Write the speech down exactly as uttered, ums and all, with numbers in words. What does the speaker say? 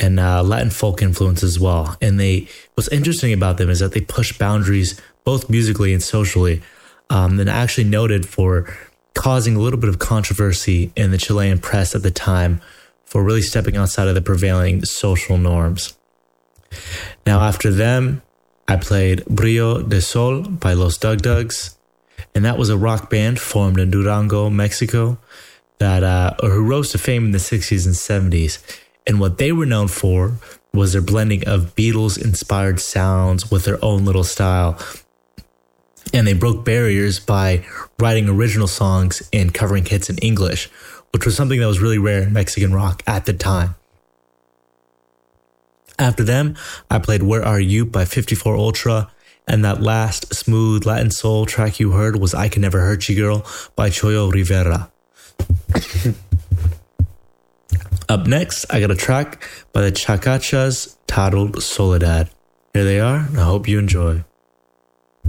and uh, Latin folk influence as well. And they, what's interesting about them is that they push boundaries both musically and socially, um, and actually noted for causing a little bit of controversy in the Chilean press at the time for really stepping outside of the prevailing social norms. Now, after them, I played Brillo de Sol by Los Dug Dugs, and that was a rock band formed in Durango, Mexico, that uh, or who rose to fame in the sixties and seventies. And what they were known for was their blending of Beatles-inspired sounds with their own little style. And they broke barriers by writing original songs and covering hits in English, which was something that was really rare in Mexican rock at the time. After them, I played Where Are You by fifty-four Ultra, and that last smooth Latin soul track you heard was I Can Never Hurt You Girl by Choyo Rivera. Up next, I got a track by the Chacachas titled Soledad. Here they are, and I hope you enjoy.